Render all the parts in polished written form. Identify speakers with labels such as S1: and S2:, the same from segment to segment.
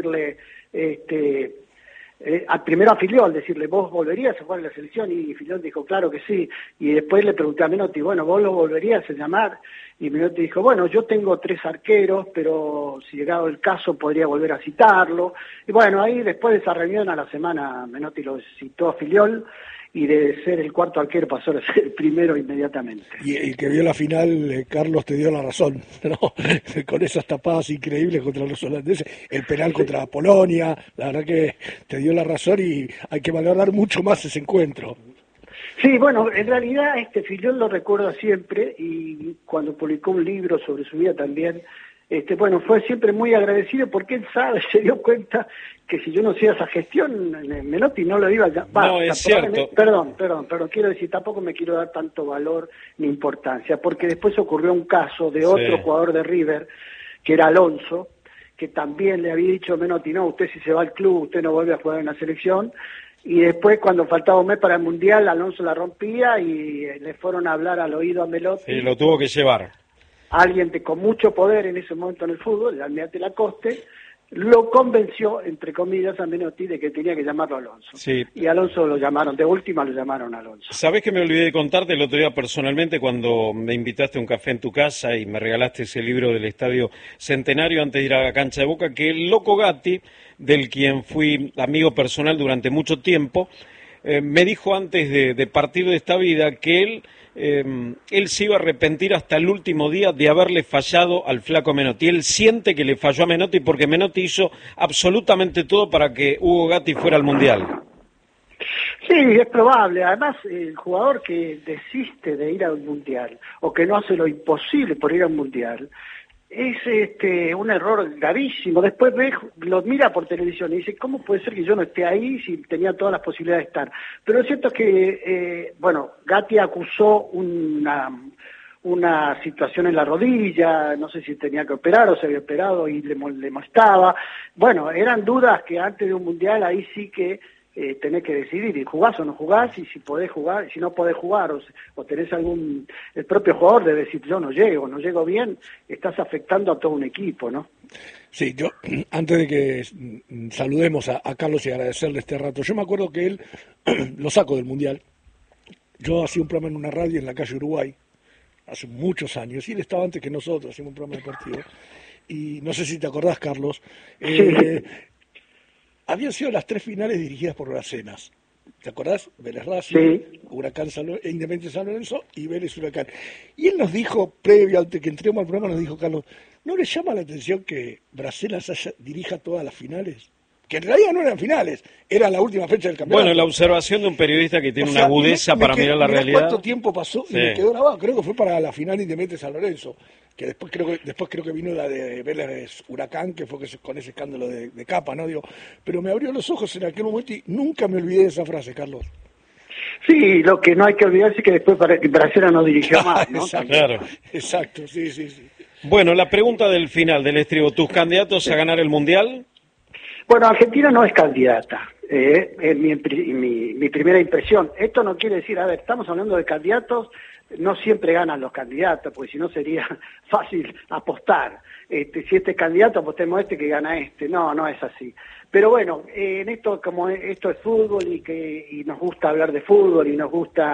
S1: decirle, primero a Filiol, decirle, ¿vos volverías a jugar en la selección? Y Filiol dijo, claro que sí. Y después le pregunté a Menotti, bueno, ¿vos lo volverías a llamar? Y Menotti dijo, bueno, yo tengo 3 arqueros, pero si llegado el caso podría volver a citarlo. Y bueno, ahí después de esa reunión a la semana Menotti lo citó a Filiol, y de ser el 4º arquero pasó a ser el primero inmediatamente.
S2: Y el que vio la final, Carlos, te dio la razón, ¿no? Con esas tapadas increíbles contra los holandeses, el penal contra Polonia, la verdad que te dio la razón y hay que valorar mucho más ese encuentro.
S1: Sí, bueno, en realidad Filiol lo recuerda siempre, y cuando publicó un libro sobre su vida también, bueno, fue siempre muy agradecido porque él se dio cuenta que si yo no hacía esa gestión, Menotti no lo iba a llamar.
S3: No, es cierto.
S1: Perdón, quiero decir, tampoco me quiero dar tanto valor ni importancia, porque después ocurrió un caso de otro jugador de River, que era Alonso, que también le había dicho a Menotti, no, usted si se va al club, usted no vuelve a jugar en la selección. Y después, cuando faltaba un mes para el Mundial, Alonso la rompía y le fueron a hablar al oído a Menotti.
S3: Sí, lo tuvo que llevar.
S1: Alguien con mucho poder en ese momento en el fútbol, el almirante Lacoste, lo convenció, entre comillas, a Menotti de que tenía que llamarlo Alonso.
S3: Sí.
S1: Y Alonso lo llamaron, de última lo llamaron Alonso.
S3: ¿Sabés que me olvidé de contarte el otro día personalmente cuando me invitaste a un café en tu casa y me regalaste ese libro del Estadio Centenario antes de ir a la cancha de Boca, que el Loco Gatti, del quien fui amigo personal durante mucho tiempo, me dijo antes de partir de esta vida que él se iba a arrepentir hasta el último día de haberle fallado al flaco Menotti. Él siente que le falló a Menotti porque Menotti hizo absolutamente todo para que Hugo Gatti fuera al Mundial.
S1: Sí, es probable. Además, el jugador que desiste de ir al Mundial o que no hace lo imposible por ir al Mundial es un error gravísimo. Después lo mira por televisión y dice, ¿cómo puede ser que yo no esté ahí si tenía todas las posibilidades de estar? Pero es cierto que, Gatti acusó una situación en la rodilla, no sé si tenía que operar o se había operado y le molestaba. Bueno, eran dudas que antes de un Mundial ahí sí que tenés que decidir, y jugás o no jugás, y si podés jugar, si no podés jugar, o tenés el propio jugador debe decir, yo no llego bien, estás afectando a todo un equipo, ¿no?
S2: Sí, yo, antes de que saludemos a Carlos y agradecerle este rato, yo me acuerdo que él lo saco del Mundial. Yo hacía un programa en una radio en la calle Uruguay, hace muchos años, y él estaba antes que nosotros, hacíamos un programa deportivo, y no sé si te acordás, Carlos, habían sido las 3 finales dirigidas por Bracenas. ¿Te acordás? Vélez Racing,
S1: sí.
S2: Huracán Independiente San Lorenzo y Vélez Huracán. Y él nos dijo, previo antes que entremos al programa, nos dijo, Carlos, ¿no le llama la atención que Bracenas dirija todas las finales? Que en realidad no eran finales, era la última fecha del campeonato.
S3: Bueno, la observación de un periodista que tiene una agudeza para mirar la realidad.
S2: ¿Cuánto tiempo pasó? Y me quedó grabado. Creo que fue para la final Independiente San Lorenzo, que después creo que vino la de Vélez Huracán, que fue con ese escándalo de capa, ¿no? Pero me abrió los ojos en aquel momento y nunca me olvidé de esa frase, Carlos.
S1: Sí, lo que no hay que olvidarse es que después Bracenas no dirigió más, ¿no?
S2: Exacto, sí.
S1: Bueno, la pregunta del final del estribo, ¿tus candidatos a ganar el Mundial? Bueno, Argentina no es candidata, es mi primera impresión. Esto no quiere decir, estamos hablando de candidatos, no siempre ganan los candidatos, porque si no sería fácil apostar. Si este es candidato, apostemos que gana No es así. Pero bueno, en esto, como esto es fútbol y nos gusta hablar de fútbol y nos gusta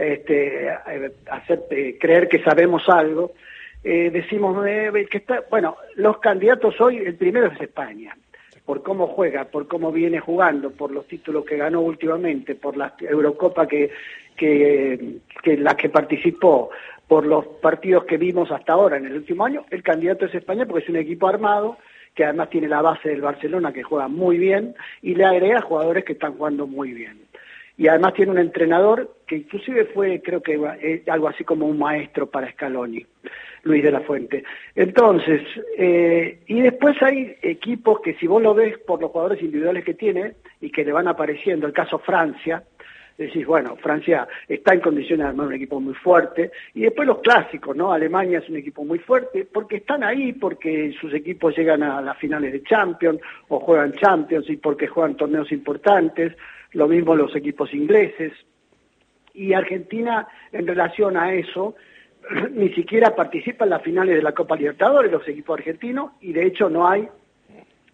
S1: hacer creer que sabemos algo, decimos que los candidatos hoy, el primero es España, por cómo juega, por cómo viene jugando, por los títulos que ganó últimamente, por la Eurocopa que la que participó, por los partidos que vimos hasta ahora en el último año. El candidato es España porque es un equipo armado, que además tiene la base del Barcelona, que juega muy bien, y le agrega jugadores que están jugando muy bien. Y además tiene un entrenador que inclusive fue, creo que algo así como un maestro para Scaloni, Luis de la Fuente. Entonces, y después hay equipos que si vos lo ves por los jugadores individuales que tiene y que le van apareciendo, el caso Francia, decís, bueno, Francia está en condiciones de armar un equipo muy fuerte, y después los clásicos, ¿no? Alemania es un equipo muy fuerte, porque están ahí, porque sus equipos llegan a las finales de Champions, o juegan Champions, y porque juegan torneos importantes, lo mismo los equipos ingleses, y Argentina, en relación a eso, ni siquiera participa en las finales de la Copa Libertadores, los equipos argentinos, y de hecho no hay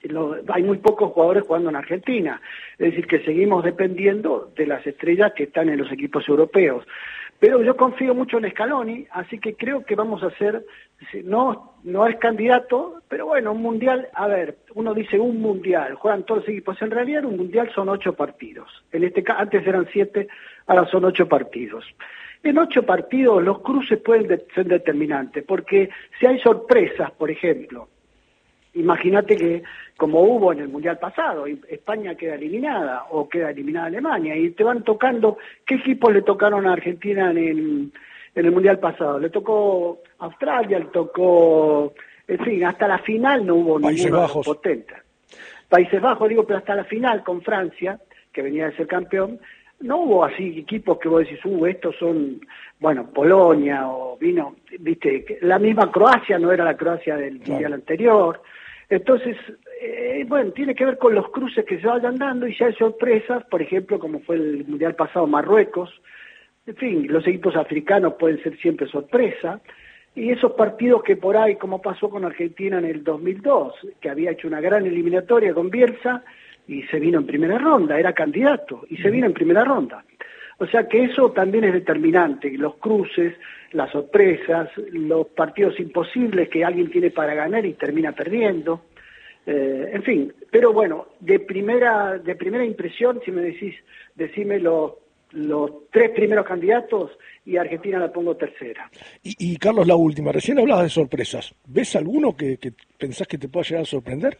S1: hay muy pocos jugadores jugando en Argentina, es decir, que seguimos dependiendo de las estrellas que están en los equipos europeos. Pero yo confío mucho en Scaloni, así que creo que vamos a hacer, no es candidato, pero bueno, un mundial, a ver, uno dice un mundial, juegan todos los equipos, en realidad un mundial son 8 partidos, en este caso antes eran 7, ahora son 8 partidos. En 8 partidos los cruces pueden ser determinantes, porque si hay sorpresas, por ejemplo, imagínate que, como hubo en el Mundial pasado, España queda eliminada o queda eliminada Alemania, y te van tocando, ¿qué equipos le tocaron a Argentina en el Mundial pasado? Le tocó Australia, le tocó, en fin, hasta la final no hubo ninguno potente. Países Bajos, digo, pero hasta la final con Francia, que venía de ser campeón, no hubo así equipos que vos decís, estos son, bueno, Polonia, o viste, la misma Croacia no era la Croacia del Mundial anterior. Entonces, bueno, tiene que ver con los cruces que se vayan dando, y si hay sorpresas, por ejemplo, como fue el Mundial pasado Marruecos, en fin, los equipos africanos pueden ser siempre sorpresa, y esos partidos que por ahí, como pasó con Argentina en el 2002, que había hecho una gran eliminatoria con Bielsa, y se vino en primera ronda, era candidato, y se vino en primera ronda. O sea que eso también es determinante, los cruces, las sorpresas, los partidos imposibles que alguien tiene para ganar y termina perdiendo, en fin. Pero bueno, de primera impresión, si me decís, decime los 3 primeros candidatos, y Argentina la pongo tercera.
S2: Y Carlos, la última, recién hablabas de sorpresas. ¿Ves alguno que pensás que te pueda llegar a sorprender?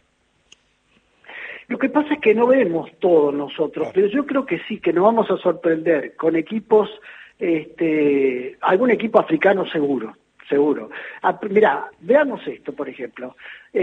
S1: Lo que pasa es que no vemos todos nosotros, pero yo creo que sí, que nos vamos a sorprender con equipos, algún equipo africano seguro. Mirá, veamos esto, por ejemplo.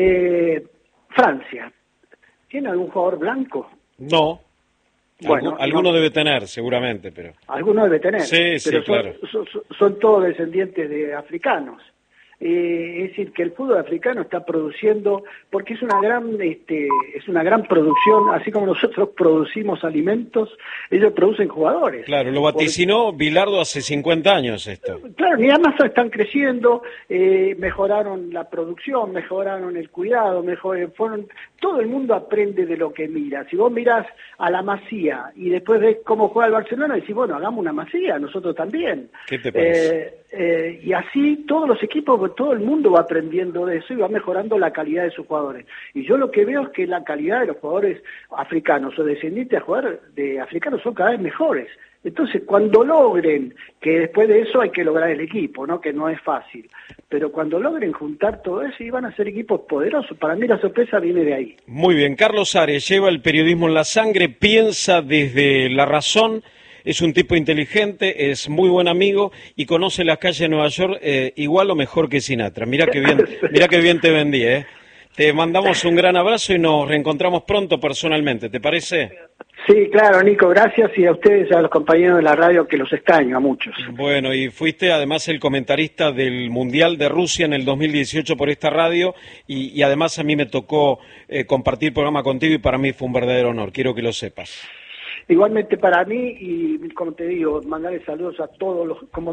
S1: Francia, ¿tiene algún jugador blanco?
S3: No. Bueno, alguno debe tener, seguramente, pero...
S1: Alguno debe tener,
S3: sí,
S1: pero
S3: claro.
S1: Son todos descendientes de africanos. Es decir, que el fútbol africano está produciendo, porque es una gran producción, así como nosotros producimos alimentos, ellos producen jugadores.
S3: Claro, lo vaticinó Bilardo hace 50 años esto.
S1: Claro, y además están creciendo, mejoraron la producción, mejoraron el cuidado, todo el mundo aprende de lo que mira. Si vos mirás a la Masía y después ves cómo juega el Barcelona, decís, bueno, hagamos una Masía, nosotros también.
S3: ¿Qué te parece?
S1: Y así todos los equipos, todo el mundo va aprendiendo de eso y va mejorando la calidad de sus jugadores. Y yo lo que veo es que la calidad de los jugadores africanos o descendientes a jugar de africanos son cada vez mejores. Entonces, cuando logren, que después de eso hay que lograr el equipo, ¿no? Que no es fácil, pero cuando logren juntar todo eso y van a ser equipos poderosos, para mí la sorpresa viene de ahí.
S3: Muy bien, Carlos Ares lleva el periodismo en la sangre, piensa desde la razón. Es un tipo inteligente, es muy buen amigo y conoce las calles de Nueva York igual o mejor que Sinatra. Mirá qué bien te vendí, ¿eh? Te mandamos un gran abrazo y nos reencontramos pronto personalmente, ¿te parece?
S1: Sí, claro, Nico, gracias, y a ustedes y a los compañeros de la radio, que los extraño a muchos.
S3: Bueno, y fuiste además el comentarista del Mundial de Rusia en el 2018 por esta radio y además a mí me tocó compartir programa contigo y para mí fue un verdadero honor, quiero que lo sepas.
S1: Igualmente para mí, y como te digo, mandarle saludos a todos los, como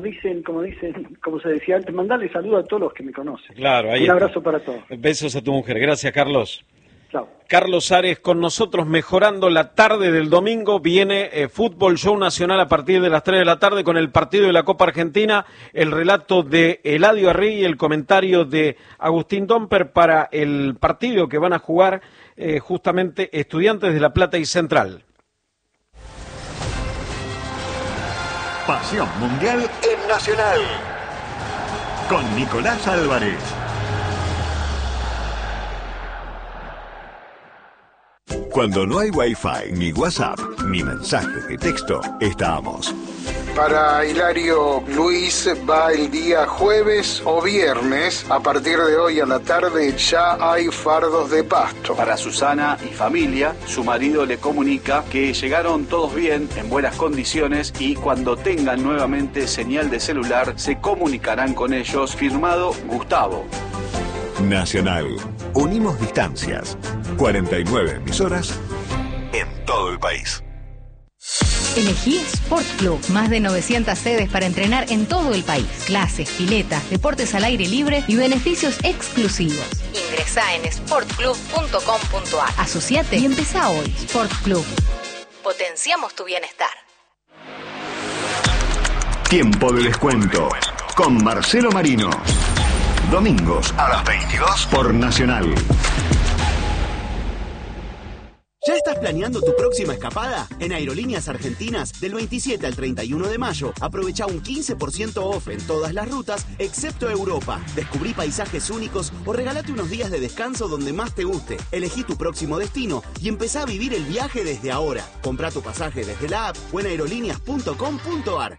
S1: se decía antes, mandarle saludos a todos los que me conocen.
S3: Claro, ahí
S1: un abrazo para todos.
S3: Besos a tu mujer. Gracias, Carlos.
S1: Chao.
S3: Carlos Ares con nosotros, mejorando la tarde del domingo. Viene Fútbol Show Nacional a partir de las 3 de la tarde con el partido de la Copa Argentina, el relato de Eladio Arregui y el comentario de Agustín Domper para el partido que van a jugar justamente Estudiantes de La Plata y Central.
S4: Pasión Mundial en Nacional, con Nicolás Álvarez. Cuando no hay Wi-Fi, ni WhatsApp, ni mensajes de texto, estamos.
S5: Para Hilario Luis va el día jueves o viernes. A partir de hoy a la tarde ya hay fardos de pasto.
S6: Para Susana y familia, su marido le comunica que llegaron todos bien, en buenas condiciones, y cuando tengan nuevamente señal de celular se comunicarán con ellos. Firmado Gustavo.
S4: Nacional. Unimos distancias. 49 emisoras en todo el país.
S7: Elegí Sport Club. Más de 900 sedes para entrenar en todo el país. Clases, piletas, deportes al aire libre y beneficios exclusivos. Ingresá en sportclub.com.ar. Asociate y empezá hoy. Sport Club. Potenciamos tu bienestar.
S4: Tiempo de descuento con Marcelo Marino. Domingos a las 22 por Nacional.
S8: ¿Ya estás planeando tu próxima escapada? En Aerolíneas Argentinas, del 27 al 31 de mayo, aprovecha un 15% off en todas las rutas, excepto Europa. Descubrí paisajes únicos o regálate unos días de descanso donde más te guste. Elegí tu próximo destino y empezá a vivir el viaje desde ahora. Comprá tu pasaje desde la app o en aerolíneas.com.ar.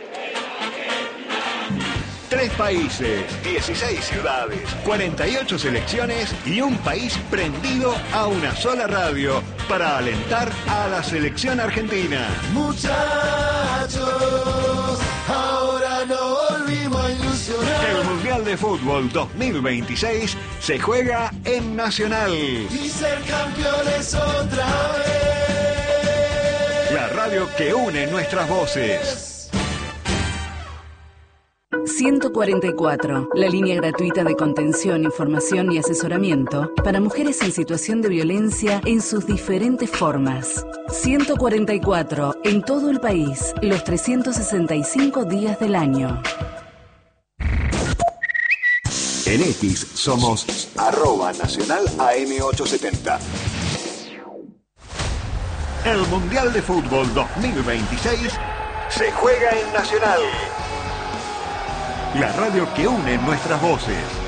S4: 3 países, 16 ciudades, 48 selecciones y un país prendido a una sola radio para alentar a la selección argentina.
S9: Muchachos, ahora no volvimos a ilusionar.
S4: El Mundial de Fútbol 2026 se juega en Nacional.
S9: Y ser campeones otra vez.
S4: La radio que une nuestras voces.
S10: 144, la línea gratuita de contención, información y asesoramiento para mujeres en situación de violencia en sus diferentes formas. 144, en todo el país, los 365 días del año.
S4: En X somos @Nacional AM870. El Mundial de Fútbol 2026 se juega en Nacional. La radio que une nuestras voces.